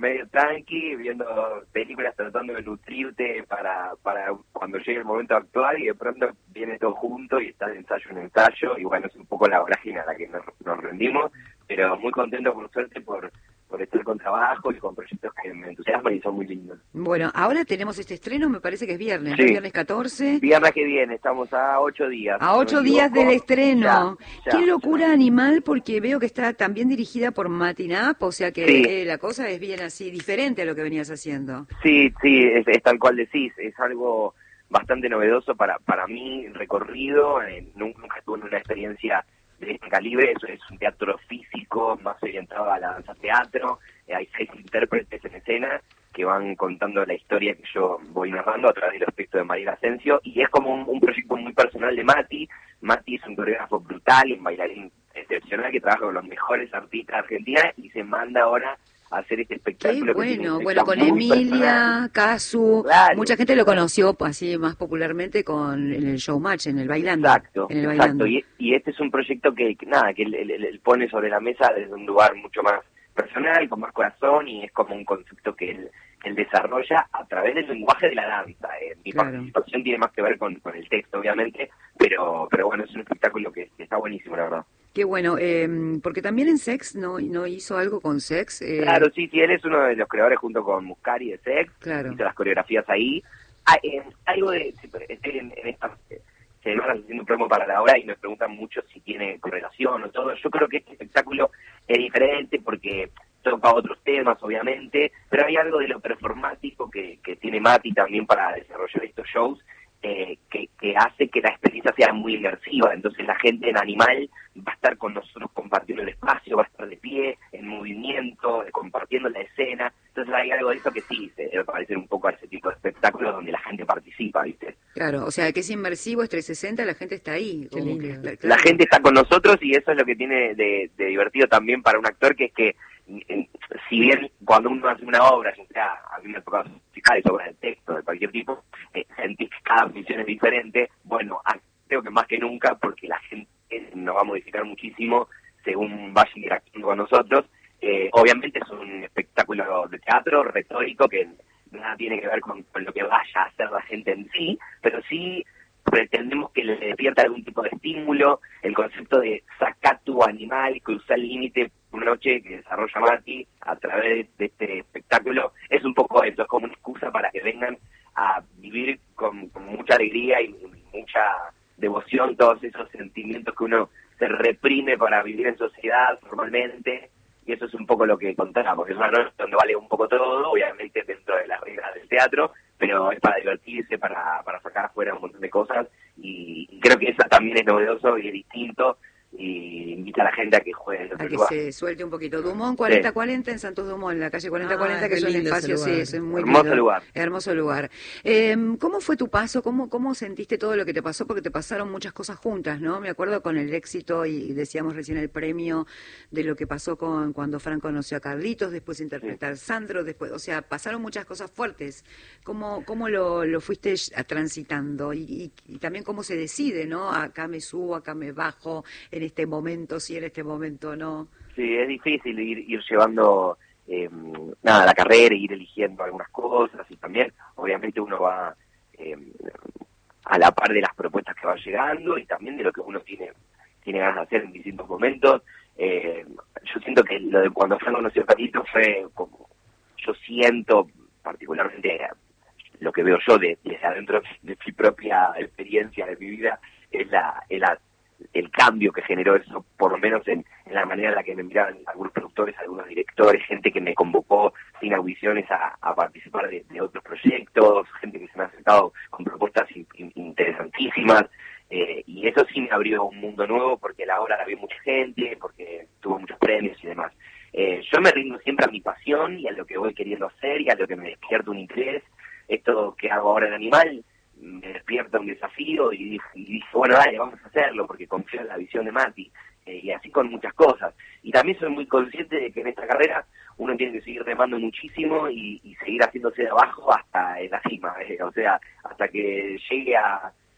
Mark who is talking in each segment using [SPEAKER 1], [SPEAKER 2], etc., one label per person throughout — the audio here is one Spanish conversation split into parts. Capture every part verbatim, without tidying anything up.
[SPEAKER 1] medio tranqui, viendo películas, tratando de nutrirte para, para cuando llegue el momento de actuar, y de pronto viene todo junto y está de ensayo en ensayo, y bueno, es un poco la vorágine a la que nos, nos rendimos, pero muy contento por suerte por, por estar con trabajo y con proyectos que me entusiasman y son muy lindos.
[SPEAKER 2] Bueno, ahora tenemos este estreno, me parece que es viernes,
[SPEAKER 1] Sí.
[SPEAKER 2] ¿no? Viernes catorce.
[SPEAKER 1] Viernes que viene, estamos a ocho días.
[SPEAKER 2] A
[SPEAKER 1] si
[SPEAKER 2] ocho
[SPEAKER 1] no me
[SPEAKER 2] días
[SPEAKER 1] equivoco.
[SPEAKER 2] del estreno.
[SPEAKER 1] Ya, ya,
[SPEAKER 2] Qué locura
[SPEAKER 1] ya.
[SPEAKER 2] Animal, porque veo que está también dirigida por Matinap, o sea que
[SPEAKER 1] Sí.
[SPEAKER 2] eh, la cosa es bien así, diferente a lo que venías haciendo.
[SPEAKER 1] Sí, sí, es, es tal cual decís, es algo bastante novedoso para para mí, recorrido, eh, nunca, nunca tuve una experiencia de este calibre, es, es un teatro físico más orientado a la danza teatro, eh, hay seis intérpretes en escena que van contando la historia que yo voy narrando a través de los textos de Mariela Asensio, y es como un, un proyecto muy personal de Mati. Mati es un coreógrafo brutal, un bailarín excepcional que trabaja con los mejores artistas de Argentina y se manda ahora a hacer este
[SPEAKER 2] Qué
[SPEAKER 1] espectáculo.
[SPEAKER 2] bueno,
[SPEAKER 1] que tiene un
[SPEAKER 2] bueno,
[SPEAKER 1] texto
[SPEAKER 2] con
[SPEAKER 1] muy
[SPEAKER 2] Emilia,
[SPEAKER 1] personal.
[SPEAKER 2] Casu,
[SPEAKER 1] Claro,
[SPEAKER 2] mucha gente lo
[SPEAKER 1] claro.
[SPEAKER 2] conoció así más popularmente con en el Showmatch, en el Bailando.
[SPEAKER 1] Exacto,
[SPEAKER 2] en el
[SPEAKER 1] exacto.
[SPEAKER 2] Bailando.
[SPEAKER 1] Y, y este es un proyecto que, que nada, que él, él- él pone sobre la mesa desde un lugar mucho más personal, con más corazón, y es como un concepto que él, que él desarrolla a través del lenguaje de la danza. Eh, mi
[SPEAKER 2] Claro.
[SPEAKER 1] participación tiene más que ver con, con el texto, obviamente, pero pero bueno, es un espectáculo que, que está buenísimo, la verdad.
[SPEAKER 2] Qué bueno, eh, porque también en Sex no no hizo algo con Sex. Eh,
[SPEAKER 1] Claro, sí, sí, él es uno de los creadores junto con Muscari de Sex,
[SPEAKER 2] Claro.
[SPEAKER 1] hizo las coreografías ahí. Ah, eh, algo de, estoy en, en esta semanas haciendo un promo para la obra y me preguntan mucho si tiene correlación o todo. Yo creo que este espectáculo es diferente porque toca otros temas, obviamente, pero hay algo de lo performático que, que tiene Mati también para desarrollar estos shows, eh, que, que hace que la experiencia sea muy inmersiva. Entonces la gente en Animal va a estar con nosotros compartiendo el espacio, va a estar de pie, en movimiento, eh, compartiendo la escena. Entonces hay algo de eso que sí se debe parecer un poco a ese tipo de espectáculos donde la gente participa, ¿viste?
[SPEAKER 2] Claro, o sea que es inmersivo, es trescientos sesenta, la gente está ahí.
[SPEAKER 3] Qué
[SPEAKER 2] como
[SPEAKER 3] lindo.
[SPEAKER 2] que-
[SPEAKER 1] La
[SPEAKER 2] claro.
[SPEAKER 1] gente está con nosotros, y eso es lo que tiene de, de divertido también para un actor, que es que eh, si bien cuando uno hace una obra, ya sea, a mí me ha tocado musicales, obras de texto de cualquier tipo, eh, sentís que cada función es diferente. Bueno, creo que más que nunca, porque la gente nos va a modificar muchísimo según vaya interactuando con nosotros. Eh, obviamente es un espectáculo de teatro retórico que nada tiene que ver con, con lo que vaya a hacer la gente en sí, pero sí pretendemos que le despierta algún tipo de estímulo. El concepto de sacar tu animal y cruzar el límite una noche que desarrolla Mati a través de este espectáculo es un poco eso, es como una excusa para que vengan a vivir con, con mucha alegría y mucha devoción todos esos sentimientos que uno se reprime para vivir en sociedad formalmente. Y eso es un poco lo que contamos, es una noche donde vale un poco todo, obviamente dentro de las reglas del teatro, pero es para divertirse, para, para sacar afuera un montón de cosas, y, y creo que eso también es novedoso y es distinto, y invita a la gente a que juegue en
[SPEAKER 2] A
[SPEAKER 1] otro
[SPEAKER 2] que
[SPEAKER 1] lugar.
[SPEAKER 2] se suelte un poquito. Dumont cuarenta cuarenta en Santos Dumont, en la calle cuarenta cuarenta,
[SPEAKER 3] Ah,
[SPEAKER 2] que
[SPEAKER 3] qué
[SPEAKER 2] es un
[SPEAKER 3] lindo ese
[SPEAKER 2] espacio, sí,
[SPEAKER 3] lugar.
[SPEAKER 2] es muy
[SPEAKER 1] Hermoso
[SPEAKER 2] lindo.
[SPEAKER 1] lugar.
[SPEAKER 2] Hermoso lugar. Eh, ¿Cómo fue tu paso? ¿Cómo, ¿Cómo sentiste todo lo que te pasó? Porque te pasaron muchas cosas juntas, ¿no? Me acuerdo con el éxito, y decíamos recién el premio, de lo que pasó con cuando Fran conoció a Carlitos, después interpretar Sandro, después, o sea, pasaron muchas cosas fuertes. ¿Cómo, cómo lo, lo fuiste transitando? Y, y, y también cómo se decide, ¿no? Acá me subo, acá me bajo, en este momento sí, en este momento no.
[SPEAKER 1] Sí, es difícil ir, ir llevando eh, nada, la carrera, ir eligiendo algunas cosas, y también obviamente uno va eh, a la par de las propuestas que van llegando y también de lo que uno tiene tiene ganas de hacer en distintos momentos. Eh, yo siento que lo de cuando Fran conoció a Carlito fue como, yo siento particularmente lo que veo yo de, desde adentro de mi propia experiencia de mi vida, es la, es la el cambio que generó eso, por lo menos en, en la manera en la que me miraban algunos productores, algunos directores, gente que me convocó sin audiciones a, a participar de, de otros proyectos, gente que se me ha acercado con propuestas in, in, interesantísimas, eh, y eso sí me abrió un mundo nuevo, porque la obra la vio mucha gente, porque tuvo muchos premios y demás. Eh, yo me rindo siempre a mi pasión y a lo que voy queriendo hacer y a lo que me despierta un interés. Esto que hago ahora en Animal me despierta un desafío, y dije, y dije, bueno, dale, vamos a hacerlo, porque confío en la visión de Mati, eh, y así con muchas cosas. Y también soy muy consciente de que en esta carrera uno tiene que seguir remando muchísimo y, y seguir haciéndose de abajo hasta en la cima, eh, o sea, hasta que llegue a,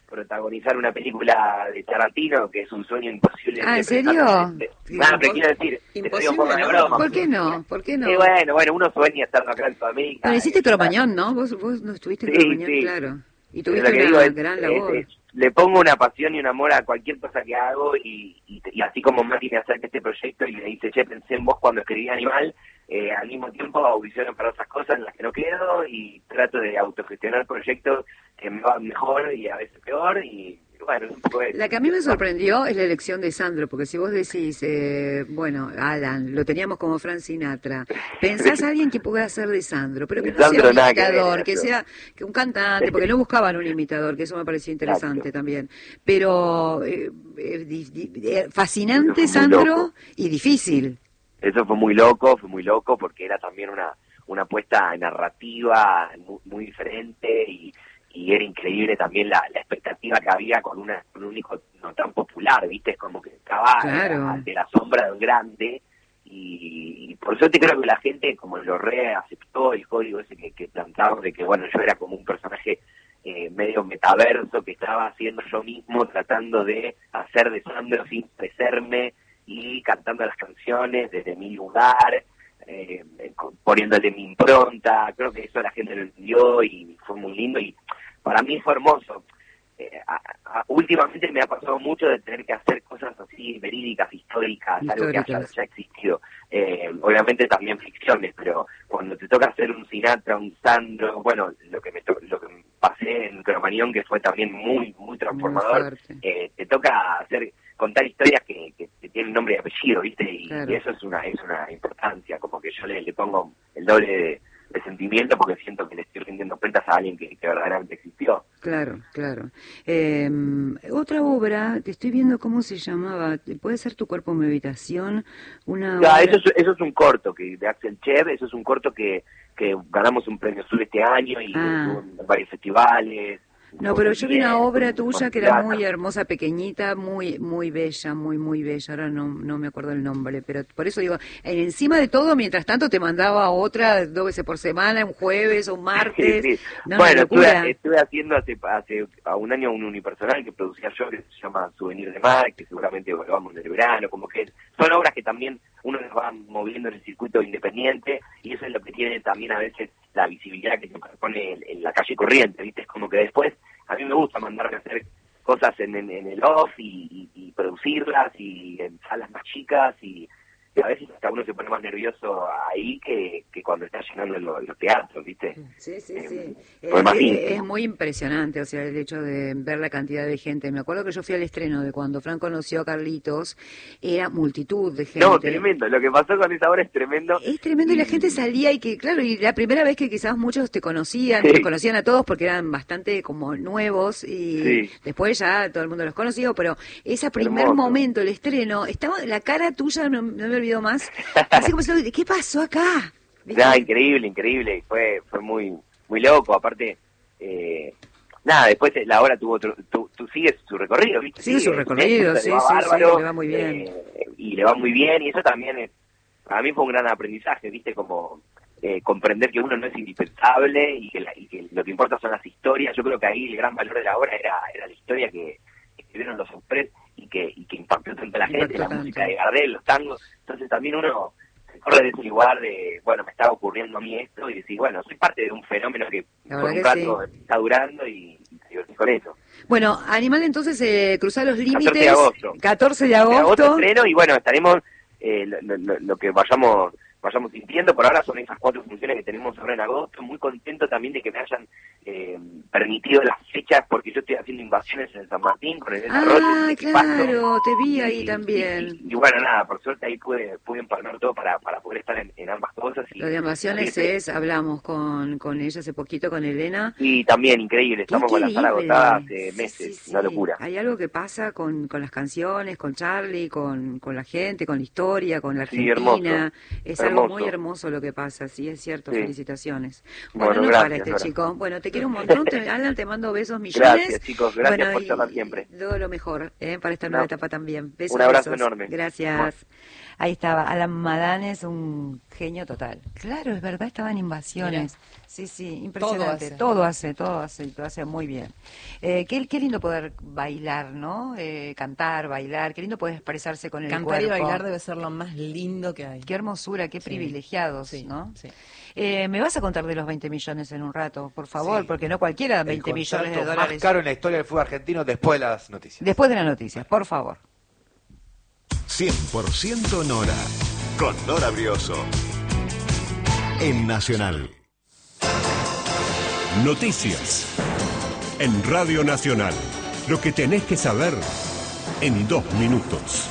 [SPEAKER 1] protagonizar una película de Tarantino, que es un sueño imposible.
[SPEAKER 2] Ah, ¿en serio?
[SPEAKER 1] Nada, pero quiero decir,
[SPEAKER 2] imposible, te digo, no, broma. ¿Por qué no? ¿Por qué no?
[SPEAKER 1] Y bueno, bueno, uno sueña estando acá en Sudamérica.
[SPEAKER 2] Bueno, hiciste Cromañón, ¿no? Vos, vos no estuviste en
[SPEAKER 1] sí,
[SPEAKER 2] Cromañón,
[SPEAKER 1] sí.
[SPEAKER 2] Claro. Y tuviste una
[SPEAKER 1] digo, es,
[SPEAKER 2] gran
[SPEAKER 1] es,
[SPEAKER 2] labor.
[SPEAKER 1] Es, es, le pongo una pasión y un amor a cualquier cosa que hago y, y, y así como Mati me acerca este proyecto y le dice, che, pensé en vos cuando escribí Animal, eh, al mismo tiempo audiciono para otras cosas en las que no quedo y trato de autogestionar proyectos que me van mejor y a veces peor y bueno, un poco eso.
[SPEAKER 2] La que a mí me sorprendió es la elección de Sandro, porque si vos decís, eh, bueno, Alan, lo teníamos como Frank Sinatra, pensás a alguien que pueda ser de Sandro, pero que no sea un imitador, que, que sea que un cantante, porque no buscaban un imitador, que eso me pareció interesante Exacto. también. Pero eh, eh, di, di, eh, fascinante Sandro loco. Y difícil.
[SPEAKER 1] Eso fue muy loco, fue muy loco porque era también una, una apuesta narrativa muy, muy diferente y y era increíble también la, la expectativa que había con, una, con un hijo no tan popular, ¿viste? Es como que estaba
[SPEAKER 2] claro.
[SPEAKER 1] ante la sombra de un grande y, y por suerte creo que la gente como lo reaceptó el código ese que, que plantamos de que, bueno, yo era como un personaje eh, medio metaverso que estaba haciendo yo mismo, tratando de hacer de Sandro sin parecerme y cantando las canciones desde mi lugar, eh, poniéndole mi impronta. Creo que eso la gente lo entendió y fue muy lindo y para mí fue hermoso. Eh, a, a, últimamente me ha pasado mucho de tener que hacer cosas así verídicas, históricas, históricas. algo que haya ya existido. Eh, obviamente también ficciones, pero cuando te toca hacer un Sinatra, un Sandro, bueno, lo que me to lo que me pasé en Cromañón, que fue también muy muy transformador, muy eh, te toca hacer contar historias que, que, que tienen nombre y apellido, ¿viste? Y, claro. y eso es una es una importancia, como que yo le, le pongo el doble de de sentimiento porque siento que le estoy rindiendo cuentas a alguien que, que verdaderamente existió.
[SPEAKER 2] Claro, claro. Eh, otra obra, te estoy viendo cómo se llamaba, ¿puede ser Tu cuerpo, mi habitación? Una
[SPEAKER 1] ya,
[SPEAKER 2] obra...
[SPEAKER 1] eso, es, eso es un corto que de Axel Chev, eso es un corto que, que ganamos un premio Sur este año y ah. en varios festivales.
[SPEAKER 2] No, pero yo vi una obra tuya que era muy hermosa, pequeñita, muy muy bella, muy muy bella, ahora no no me acuerdo el nombre, pero por eso digo, encima de todo, mientras tanto te mandaba otra dos veces por semana, un jueves o un martes.
[SPEAKER 1] Sí, sí.
[SPEAKER 2] No,
[SPEAKER 1] bueno, estuve, estuve haciendo hace hace a un año un unipersonal que producía yo, que se llama Souvenir de Mar, que seguramente volvamos del verano, como que son obras que también uno las va moviendo en el circuito independiente y eso es lo que tiene también a veces la visibilidad que se pone en, en la calle corriente, ¿viste? Es como que después a mí me gusta mandarme a hacer cosas en, en, en el off y, y, y producirlas y en salas más chicas y, y a veces hasta uno se pone más nervioso ahí que, que cuando está llenando los, los teatros, ¿viste?
[SPEAKER 2] Sí, sí,
[SPEAKER 1] eh,
[SPEAKER 2] sí.
[SPEAKER 1] Es,
[SPEAKER 2] es, es muy impresionante, o sea, el hecho de ver la cantidad de gente. Me acuerdo que yo fui al estreno de cuando Fran conoció a Carlitos, era multitud de gente.
[SPEAKER 1] No, tremendo, lo que pasó con esa obra es tremendo.
[SPEAKER 2] Es tremendo y la gente salía y que, claro, y la primera vez que quizás muchos te conocían, sí. te conocían a todos porque eran bastante como nuevos y sí. después ya todo el mundo los conocía, pero ese primer Hermoso. momento, el estreno, estaba la cara tuya, no, no me olvido más, así como se lo, ¿qué pasó acá?
[SPEAKER 1] Nada, increíble, increíble, fue fue muy muy loco, aparte, eh, nada, después la obra tuvo otro, tu, tu sigues su recorrido, ¿viste?
[SPEAKER 2] Sigue su recorrido, sí, sí,
[SPEAKER 1] bárbaro,
[SPEAKER 2] sí, le va muy bien.
[SPEAKER 1] Eh, y le va muy bien, y eso también es, para mí fue un gran aprendizaje, ¿viste? Como eh, comprender que uno no es indispensable y que, la, y que lo que importa son las historias. Yo creo que ahí el gran valor de la obra era, era la historia que escribieron los Express y que, y que impactó tanto a la gente, la música de Gardel, los tangos. Entonces también uno se corre de ese lugar de, bueno, me estaba ocurriendo a mí esto y decir, bueno, soy parte de un fenómeno que por un rato sí. está durando y, y te divertís con eso.
[SPEAKER 2] Bueno, Animal entonces eh, cruzar los límites.
[SPEAKER 1] catorce de agosto.
[SPEAKER 2] catorce de agosto.
[SPEAKER 1] catorce de agosto estreno y bueno, estaremos, eh, lo, lo, lo que vayamos vayamos sintiendo. Por ahora son esas cuatro funciones que tenemos ahora en agosto. Muy contento también de que me hayan eh, permitido las fechas, porque yo estoy haciendo invasiones en San Martín con el desarrollo.
[SPEAKER 2] Ah, claro, te vi ahí y, también.
[SPEAKER 1] Y, y, y bueno, nada, por suerte ahí pude, pude empalmar todo para, para poder estar en, en ambas cosas. Y,
[SPEAKER 2] Lo de invasiones es, hablamos con, con ella hace poquito, con Elena.
[SPEAKER 1] Y también increíble, estamos con la sala agotada hace meses, sí, sí, sí. Una locura.
[SPEAKER 2] Hay algo que pasa con, con las canciones, con Charlie, con, con la gente, con la historia, con la Argentina.
[SPEAKER 1] Sí, hermoso.
[SPEAKER 2] Es hermoso. Algo muy hermoso lo que pasa, sí, es cierto, sí. Felicitaciones. Bueno,
[SPEAKER 1] bueno
[SPEAKER 2] no
[SPEAKER 1] gracias,
[SPEAKER 2] para este
[SPEAKER 1] gracias.
[SPEAKER 2] chico. Bueno, te quiero un montón. Te, Alan, te mando besos millones.
[SPEAKER 1] Gracias, chicos. Gracias
[SPEAKER 2] bueno,
[SPEAKER 1] por charlar siempre.
[SPEAKER 2] Todo lo mejor ¿eh? para esta nueva etapa también. Besos,
[SPEAKER 1] un abrazo
[SPEAKER 2] besos.
[SPEAKER 1] enorme.
[SPEAKER 2] Gracias. Ahí estaba. Alan Madanes, un genio total. Claro, es verdad, estaba en Invasiones. Mira. Sí, sí, impresionante. Todo hace, todo hace, todo hace muy bien. Eh, qué, qué lindo poder bailar, ¿no? Eh, cantar, bailar. Qué lindo poder expresarse con el
[SPEAKER 3] Cantar
[SPEAKER 2] cuerpo.
[SPEAKER 3] Cantar y bailar debe ser lo más lindo que hay.
[SPEAKER 2] Qué hermosura, qué sí. privilegiados,
[SPEAKER 3] sí,
[SPEAKER 2] ¿no?
[SPEAKER 3] Sí.
[SPEAKER 2] Eh, ¿Me vas a contar de los veinte millones en un rato, por favor? Sí. Porque no cualquiera veinte millones de dólares.
[SPEAKER 4] Más caro en la historia del fútbol argentino después de las noticias.
[SPEAKER 2] Después de las noticias, por favor.
[SPEAKER 5] cien por ciento Nora, con Nora Brioso, en Nacional.
[SPEAKER 6] Noticias, en Radio Nacional. Lo que tenés que saber en dos minutos.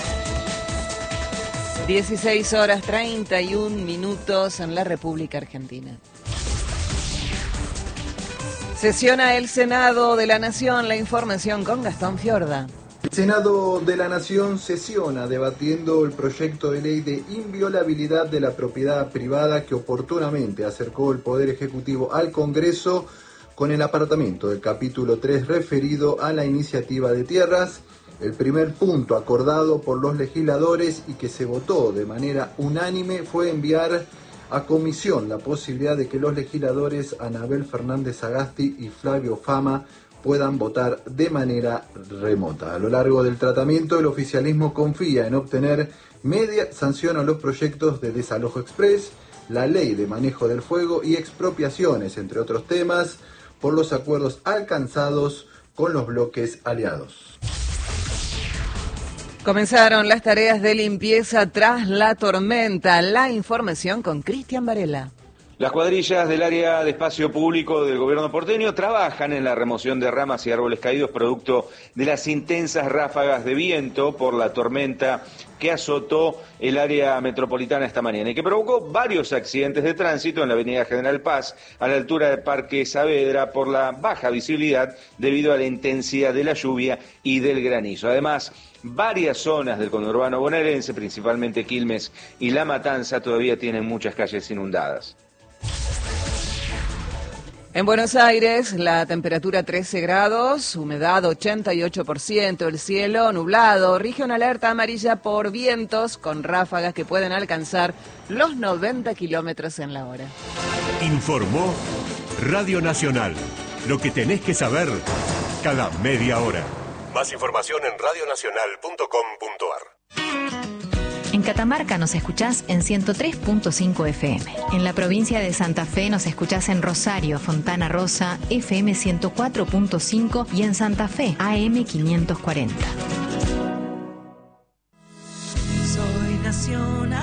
[SPEAKER 3] dieciséis horas treinta y un minutos en la República Argentina. Sesiona el Senado de la Nación. La información con Gastón Fiorda.
[SPEAKER 7] El Senado de la Nación sesiona debatiendo el proyecto de ley de inviolabilidad de la propiedad privada que oportunamente acercó el Poder Ejecutivo al Congreso con el apartamiento del capítulo tres referido a la iniciativa de tierras. El primer punto acordado por los legisladores y que se votó de manera unánime fue enviar a comisión la posibilidad de que los legisladores Anabel Fernández Sagasti y Flavio Fama puedan votar de manera remota. A lo largo del tratamiento, el oficialismo confía en obtener media sanción a los proyectos de desalojo express, la ley de manejo del fuego y expropiaciones, entre otros temas, por los acuerdos alcanzados con los bloques aliados.
[SPEAKER 3] Comenzaron las tareas de limpieza tras la tormenta. La información con Cristian Varela.
[SPEAKER 8] Las cuadrillas del área de espacio público del gobierno porteño trabajan en la remoción de ramas y árboles caídos producto de las intensas ráfagas de viento por la tormenta que azotó el área metropolitana esta mañana y que provocó varios accidentes de tránsito en la avenida General Paz a la altura del Parque Saavedra por la baja visibilidad debido a la intensidad de la lluvia y del granizo. Además, varias zonas del conurbano bonaerense, principalmente Quilmes y La Matanza, todavía tienen muchas calles inundadas.
[SPEAKER 3] En Buenos Aires, la temperatura trece grados, humedad ochenta y ocho por ciento, el cielo nublado, rige una alerta amarilla por vientos con ráfagas que pueden alcanzar los noventa kilómetros en la hora.
[SPEAKER 6] Informó Radio Nacional. Lo que tenés que saber cada media hora.
[SPEAKER 5] Más información en radio nacional punto com punto a r.
[SPEAKER 9] En Catamarca nos escuchás en ciento tres punto cinco F M. En la provincia de Santa Fe nos escuchás en Rosario, Fontana Rosa, F M ciento cuatro punto cinco y en Santa Fe, A M quinientos cuarenta.
[SPEAKER 10] Soy nacional.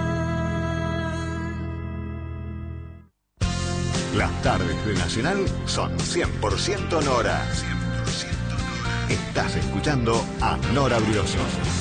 [SPEAKER 5] Las tardes de Nacional son cien por ciento Nora. cien por ciento Nora. Estás escuchando a Nora Brioso.